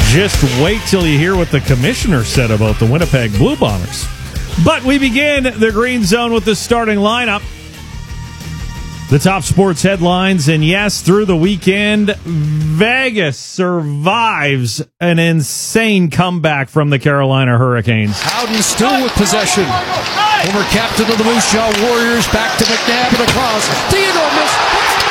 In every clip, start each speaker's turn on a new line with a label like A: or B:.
A: Just wait till you hear what the commissioner said about the Winnipeg Blue Bombers. But we begin the Green Zone with the starting lineup. The top sports headlines, and yes, through the weekend, Vegas survives an insane comeback from the Carolina Hurricanes.
B: Howden still with possession. Former captain of the Moose Jaw Warriors, back to McNabb and across. Theodore missed.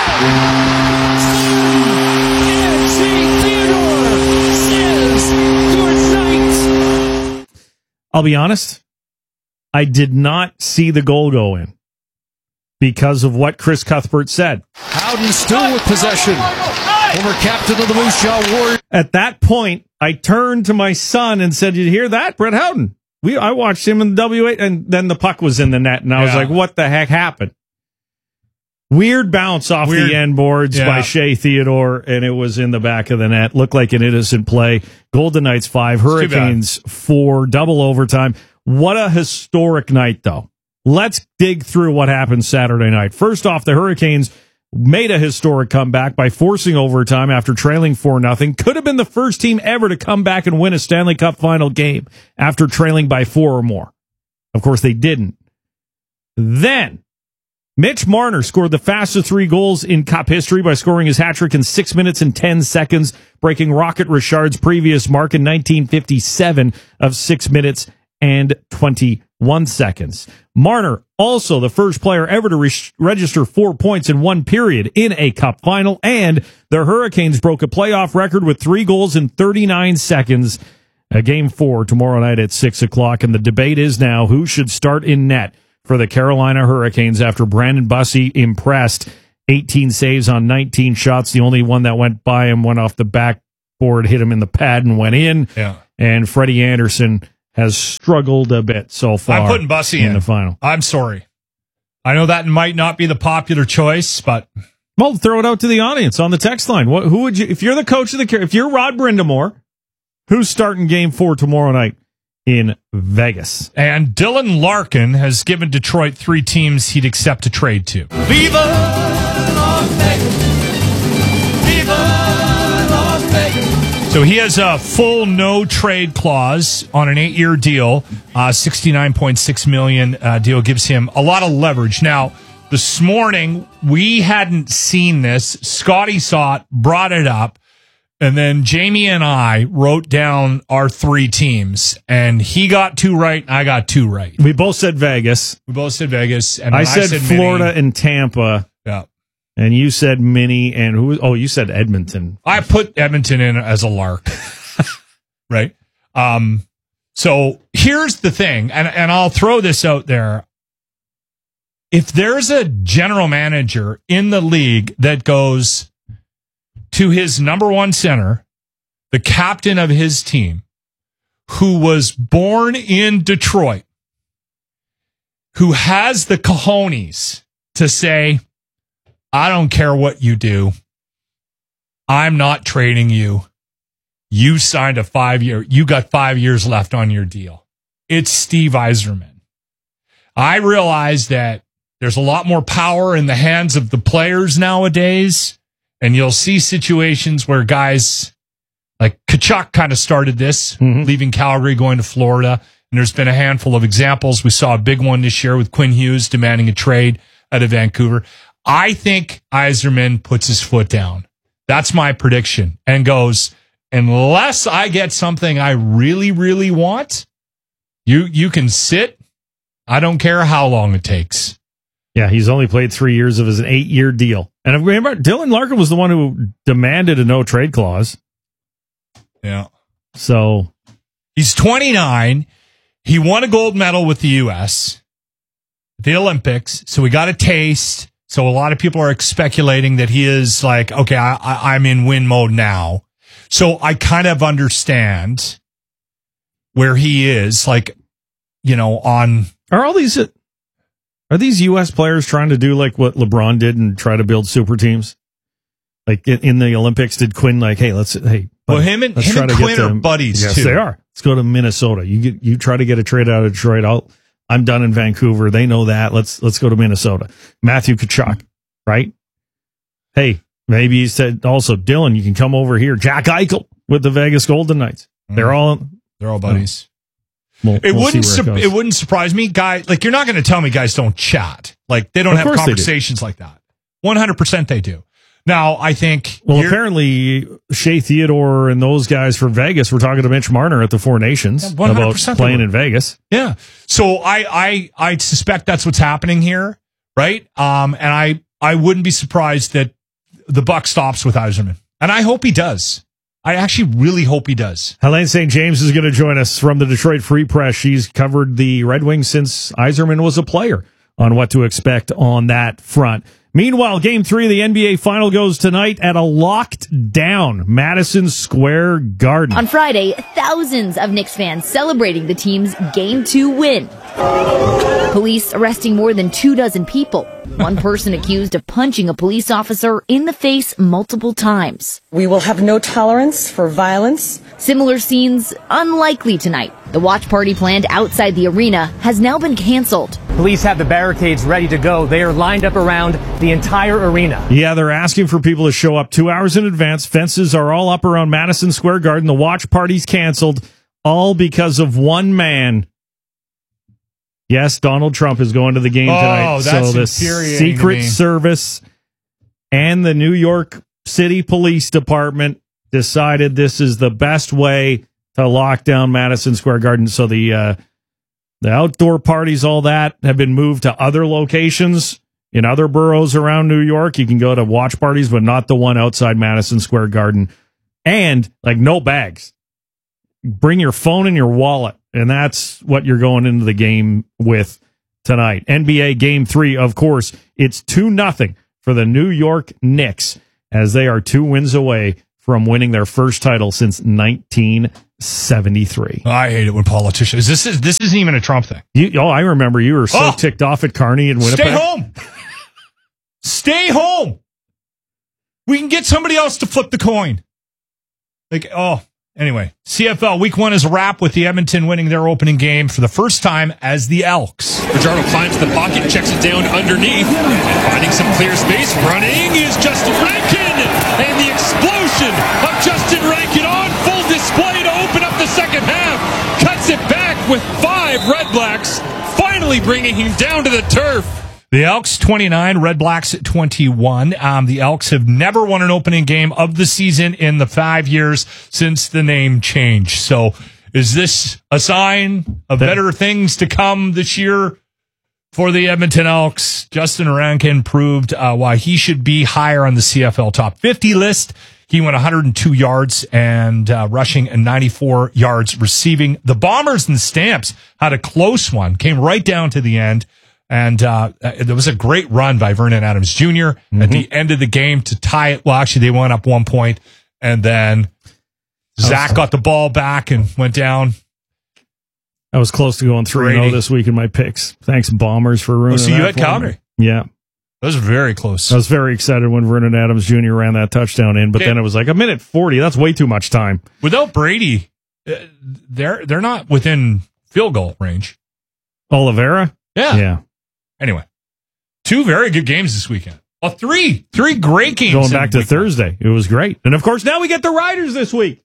B: Theodore says
A: I'll be honest, I did not see the goal go in because of what Chris Cuthbert said.
B: Howden still with possession. Former captain of the Moose Jaw Warriors.
A: At that point, I turned to my son and said, "Did you hear that? Brett Howden." I watched him in the W8, and then the puck was in the net, and I was like, what the heck happened? Weird bounce off the end boards by Shea Theodore, and it was in the back of the net. Looked like an innocent play. Golden Knights 5, Hurricanes 4, double overtime. What a historic night, though. Let's dig through what happened Saturday night. First off, the Hurricanes made a historic comeback by forcing overtime after trailing 4-0. Could have been the first team ever to come back and win a Stanley Cup final game after trailing by 4 or more. Of course, they didn't. Then, Mitch Marner scored the fastest 3 goals in Cup history by scoring his hat-trick in 6 minutes and 10 seconds, breaking Rocket Richard's previous mark in 1957 of 6 minutes and 21 seconds. Marner, also the first player ever to register 4 points in 1 period in a Cup final, and the Hurricanes broke a playoff record with 3 goals in 39 seconds. Game 4 tomorrow night at 6 o'clock, and the debate is now who should start in net for the Carolina Hurricanes after Brandon Bussi impressed. 18 saves on 19 shots. The only one that went by him went off the backboard, hit him in the pad, and went in.
C: Yeah.
A: And Freddie Anderson has struggled a bit so far.
C: I'm putting Bussi
A: in the final.
C: I'm sorry. I know that might not be the popular choice, but
A: well, throw it out to the audience on the text line. Who would you, if you're the coach of if you're Rod Brindamore, who's starting Game 4 tomorrow night in Vegas?
C: And Dylan Larkin has given Detroit 3 teams he'd accept a trade to.
B: Viva Las Vegas. Viva Las Vegas.
C: So he has a full no-trade clause on an 8-year deal. $69.6 million deal gives him a lot of leverage. Now, this morning, we hadn't seen this. Scotty saw it, brought it up, and then Jamie and I wrote down our 3 teams. And he got 2 right, and I got 2 right.
A: We both said Vegas.
C: And
A: I said Florida
C: Minnie.
A: and Tampa.
C: Yeah.
A: And you said Minnie, and who? Oh, you said Edmonton.
C: I put Edmonton in as a lark, right? So here's the thing, and I'll throw this out there. If there's a general manager in the league that goes to his number 1 center, the captain of his team, who was born in Detroit, who has the cojones to say, I don't care what you do. I'm not trading you. You signed a 5-year. You got 5 years left on your deal. It's Steve Yzerman. I realize that there's a lot more power in the hands of the players nowadays, and you'll see situations where guys like Tkachuk kind of started this, leaving Calgary, going to Florida, and there's been a handful of examples. We saw a big one this year with Quinn Hughes demanding a trade out of Vancouver. I think Yzerman puts his foot down. That's my prediction. And goes, unless I get something I really, really want, you can sit. I don't care how long it takes.
A: Yeah, he's only played 3 years of his 8-year deal. And remember, Dylan Larkin was the one who demanded a no-trade clause.
C: Yeah.
A: So
C: he's 29. He won a gold medal with the U.S. at the Olympics, so we got a taste. So a lot of people are speculating that he is like, okay, I'm in win mode now. So I kind of understand where he is, like, you know, on.
A: Are these U.S. players trying to do like what LeBron did and try to build super teams? Like in the Olympics, did Quinn like, hey, buddy,
C: well, him and Quinn are buddies
A: yes,
C: too.
A: They are. Let's go to Minnesota. You try to get a trade out of Detroit. I'm done in Vancouver. They know that. Let's go to Minnesota. Matthew Tkachuk, right? Hey, Maybe he said also, Dylan, you can come over here. Jack Eichel with the Vegas Golden Knights. They're all
C: buddies.
A: It
C: wouldn't surprise me, guy. Like, you're not going to tell me guys don't chat. Like, they don't have conversations like that. 100% they do. Now, I think.
A: Well, apparently, Shea Theodore and those guys from Vegas were talking to Mitch Marner at the Four Nations about playing in Vegas.
C: Yeah. So I suspect that's what's happening here, right? And I wouldn't be surprised that the buck stops with Yzerman. And I hope he does. I actually really hope he does.
A: Helene St. James is going to join us from the Detroit Free Press. She's covered the Red Wings since Yzerman was a player on what to expect on that front. Meanwhile, Game 3 of the NBA Final goes tonight at a locked-down Madison Square Garden.
D: On Friday, thousands of Knicks fans celebrating the team's Game 2 win. Police arresting more than 24 people. One person accused of punching a police officer in the face multiple times.
E: We will have no tolerance for violence.
D: Similar scenes unlikely tonight. The watch party planned outside the arena has now been canceled.
F: Police have the barricades ready to go. They are lined up around the entire arena.
A: Yeah, they're asking for people to show up 2 hours in advance. Fences are all up around Madison Square Garden. The watch party's canceled, all because of one man. Yes, Donald Trump is going to the game tonight.
C: That's
A: so the Secret Service and the New York City Police Department decided this is the best way to lock down Madison Square Garden. So the outdoor parties, all that, have been moved to other locations in other boroughs around New York. You can go to watch parties, but not the one outside Madison Square Garden. And, like, no bags. Bring your phone and your wallet. And that's what you're going into the game with tonight. NBA Game 3, of course, it's 2-0 for the New York Knicks as they are 2 wins away from winning their first title since 1973.
C: I hate it when politicians. This isn't even a Trump thing.
A: I remember you were so ticked off at Carney and Winnipeg.
C: Stay home. Stay home. We can get somebody else to flip the coin. Anyway, CFL Week 1 is a wrap with the Edmonton winning their opening game for the first time as the Elks.
G: Fajardo climbs the pocket, checks it down underneath, and finding some clear space. Running is Justin Rankin, and the explosion of Justin Rankin on full display to open up the second half. Cuts it back with 5 Red Blacks, finally bringing him down to the turf.
C: The Elks 29, Red Blacks 21. The Elks have never won an opening game of the season in the 5 years since the name change. So is this a sign of better things to come this year for the Edmonton Elks? Justin Rankin proved why he should be higher on the CFL top 50 list. He went 102 yards and rushing and 94 yards receiving. The Bombers and Stamps had a close one, came right down to the end. And there was a great run by Vernon Adams Jr. At the end of the game to tie it. Well, actually, they went up 1 point, and then Zach got the ball back and went down.
A: I was close to going 3-0 this week in my picks. Thanks, Bombers, for ruining that.
C: So you had Calgary.
A: Yeah.
C: That was very close.
A: I was very excited when Vernon Adams Jr. ran that touchdown in, but then it was like a minute 40. That's way too much time.
C: Without Brady, they're not within field goal range.
A: Oliveira?
C: Yeah. Anyway, 2 very good games this weekend. Well, three great games.
A: Going back to Thursday. It was great. And, of course, now we get the Riders this week.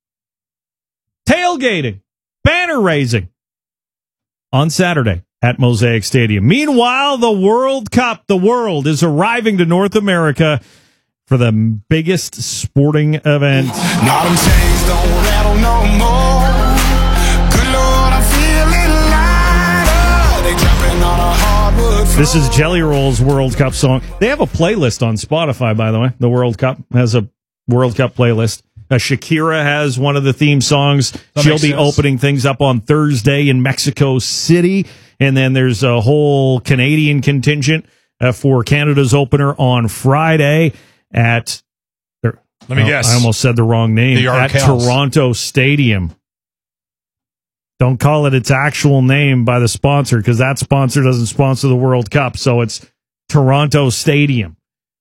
A: Tailgating. Banner raising. On Saturday at Mosaic Stadium. Meanwhile, the World Cup, the world, is arriving to North America for the biggest sporting event.
H: Now them chains don't rattle no more. Good Lord, I'm feeling lighter. They jumping on a hardwood floor.
A: This is Jelly Roll's World Cup song. They have a playlist on Spotify, by the way. The World Cup has a World Cup playlist. Shakira has one of the theme songs. She'll be opening things up on Thursday in Mexico City. And then there's a whole Canadian contingent for Canada's opener on Friday at...
C: Let me guess.
A: I almost said the wrong name. At Toronto Stadium. Don't call it its actual name by the sponsor, because that sponsor doesn't sponsor the World Cup. So it's Toronto Stadium.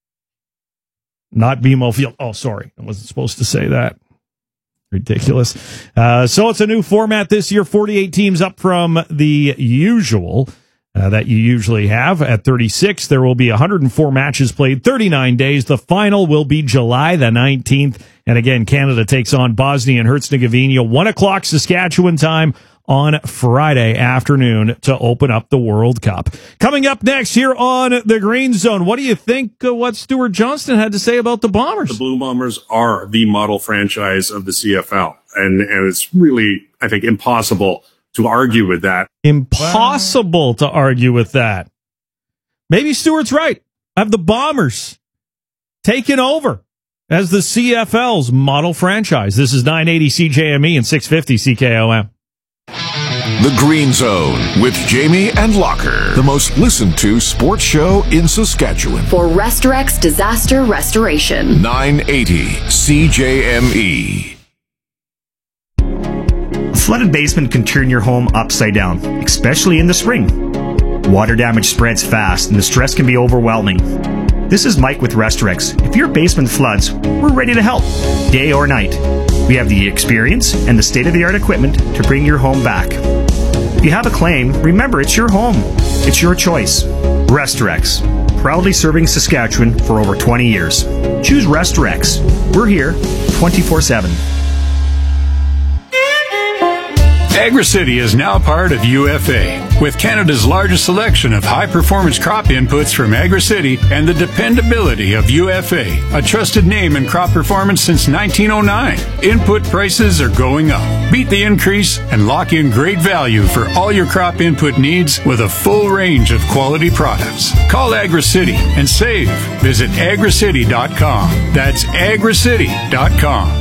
A: Not BMO Field. Oh, sorry. I wasn't supposed to say that. Ridiculous. So it's a new format this year. 48 teams up from the usual that you usually have. At 36, there will be 104 matches played, 39 days. The final will be July the 19th. And again, Canada takes on Bosnia and Herzegovina, 1 o'clock Saskatchewan time on Friday afternoon to open up the World Cup. Coming up next here on the Green Zone, what do you think what Stuart Johnston had to say about the Bombers?
I: The Blue Bombers are the model franchise of the CFL. And it's really, I think, impossible to argue with that.
A: Impossible to argue with that. Maybe Stuart's right. Have the Bombers taken over as the CFL's model franchise. This is 980 CJME and 650 CKOM.
J: The Green Zone with Jamie and Locker, the most listened to sports show in Saskatchewan.
K: For Restorex Disaster Restoration.
J: 980 CJME.
L: A flooded basement can turn your home upside down, especially in the spring. Water damage spreads fast and the stress can be overwhelming. This is Mike with Restorex. If your basement floods, we're ready to help, day or night. We have the experience and the state-of-the-art equipment to bring your home back. If you have a claim, remember it's your home. It's your choice. Restorex, proudly serving Saskatchewan for over 20 years. Choose Restorex. We're here 24/7.
M: AgriCity is now part of UFA. With Canada's largest selection of high-performance crop inputs from AgriCity and the dependability of UFA, a trusted name in crop performance since 1909. Input prices are going up. Beat the increase and lock in great value for all your crop input needs with a full range of quality products. Call AgriCity and save. Visit agricity.com. That's agricity.com.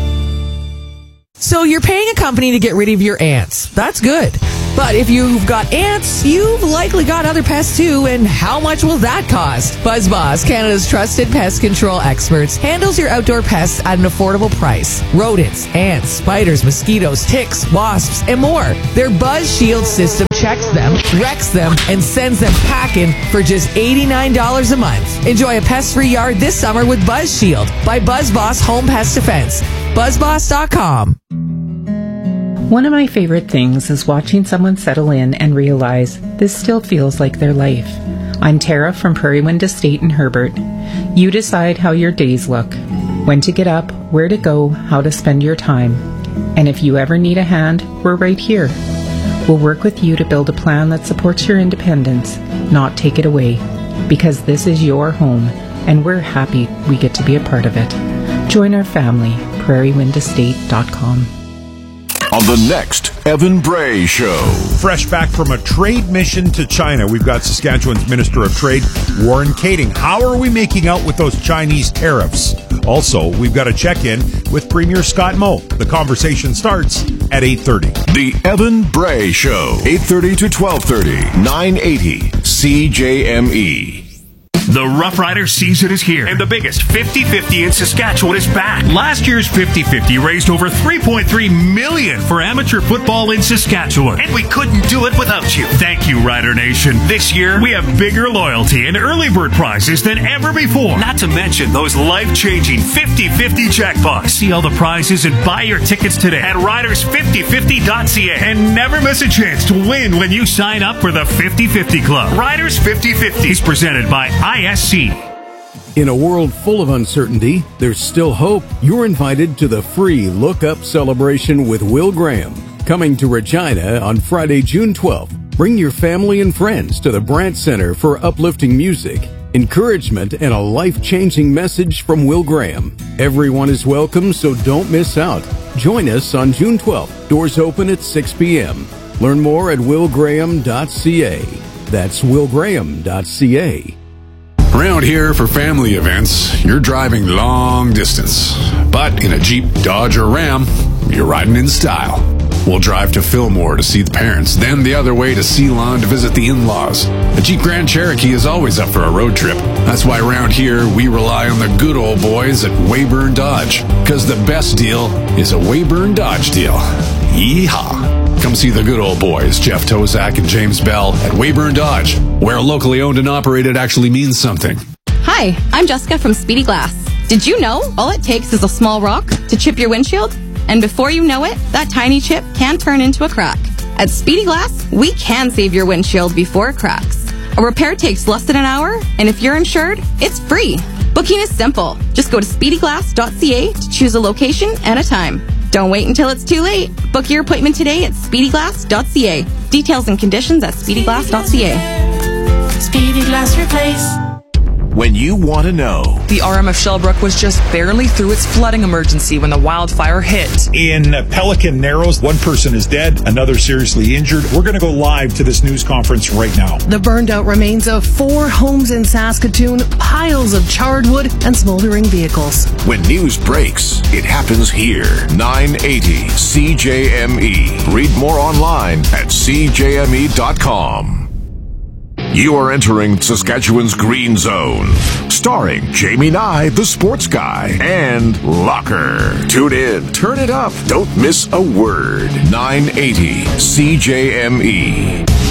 N: So you're paying a company to get rid of your ants. That's good. But if you've got ants, you've likely got other pests too, and how much will that cost? BuzzBoss, Canada's trusted pest control experts, handles your outdoor pests at an affordable price. Rodents, ants, spiders, mosquitoes, ticks, wasps, and more. Their Buzz Shield system checks them, wrecks them, and sends them packing for just $89 a month. Enjoy a pest-free yard this summer with Buzz Shield by BuzzBoss Home Pest Defense. BuzzBoss.com.
O: One of my favorite things is watching someone settle in and realize this still feels like their life. I'm Tara from Prairie Wind Estate in Herbert. You decide how your days look, when to get up, where to go, how to spend your time. And if you ever need a hand, we're right here. We'll work with you to build a plan that supports your independence, not take it away. Because this is your home, and we're happy we get to be a part of it. Join our family, prairiewindestate.com.
J: On the next Evan Bray Show.
P: Fresh back from a trade mission to China, we've got Saskatchewan's Minister of Trade, Warren Kading. How are we making out with those Chinese tariffs? Also, we've got a check-in with Premier Scott Moe. The conversation starts at 8:30.
J: The Evan Bray Show, 8:30 to 12:30, 980 CJME.
Q: The Rough Rider season is here, and the biggest 50-50 in Saskatchewan is back. Last year's 50-50 raised over $3.3 million for amateur football in Saskatchewan, and we couldn't do it without you. Thank you, Rider Nation. This year, we have bigger loyalty and early bird prizes than ever before. Not to mention those life-changing 50-50 jackpots. See all the prizes and buy your tickets today at riders5050.ca, and never miss a chance to win when you sign up for the 50-50 Club. Riders 50-50 is presented by ISC.
R: In a world full of uncertainty, there's still hope. You're invited to the free Look Up celebration with Will Graham, coming to Regina on Friday, June 12th. Bring your family and friends to the Brandt Center for uplifting music, encouragement, and a life-changing message from Will Graham. Everyone is welcome, so don't miss out. Join us on June 12th. Doors open at 6 p.m. Learn more at willgraham.ca. That's willgraham.ca.
M: Around here for family events, you're driving long distance. But in a Jeep, Dodge, or Ram, you're riding in style. We'll drive to Fillmore to see the parents, then the other way to Ceylon to visit the in-laws. A Jeep Grand Cherokee is always up for a road trip. That's why around here, we rely on the good old boys at Weyburn Dodge. Because the best deal is a Weyburn Dodge deal. Yeehaw! Come see the good old boys, Jeff Tozak and James Bell at Weyburn Dodge, where locally owned and operated actually means something.
S: Hi, I'm Jessica from Speedy Glass. Did you know all it takes is a small rock to chip your windshield? And before you know it, that tiny chip can turn into a crack. At Speedy Glass, we can save your windshield before it cracks. A repair takes less than an hour, and if you're insured, it's free. Booking is simple. Just go to speedyglass.ca to choose a location and a time. Don't wait until it's too late. Book your appointment today at speedyglass.ca. Details and conditions at speedyglass.ca.
T: Speedy Glass Replace.
J: When you want to know.
U: The RM of Shellbrook was just barely through its flooding emergency when the wildfire hit.
P: In Pelican Narrows, one person is dead, another seriously injured. We're going to go live to this news conference right now.
V: The burned out remains of 4 homes in Saskatoon, piles of charred wood, and smoldering vehicles.
J: When news breaks, it happens here. 980 CJME. Read more online at CJME.com. You are entering Saskatchewan's Green Zone, starring Jamie Nye, the sports guy, and Locker. Tune in, turn it up, don't miss a word. 980 CJME.